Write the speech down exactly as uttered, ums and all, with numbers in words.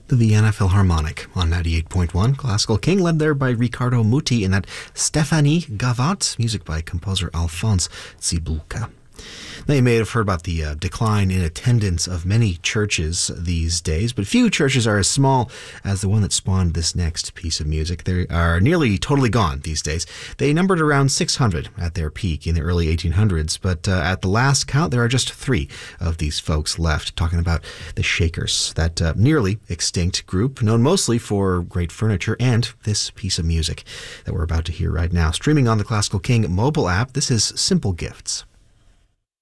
The Vienna Philharmonic on ninety-eight point one. Classical King, led there by Riccardo Muti in that Stephanie Gavotte, music by composer Alphonse Cibulka. Now, you may have heard about the uh, decline in attendance of many churches these days, but few churches are as small as the one that spawned this next piece of music. They are nearly totally gone these days. They numbered around six hundred at their peak in the early eighteen hundreds, but uh, at the last count, there are just three of these folks left, talking about the Shakers, that uh, nearly extinct group, known mostly for great furniture and this piece of music that we're about to hear right now. Streaming on the Classical King mobile app, this is Simple Gifts.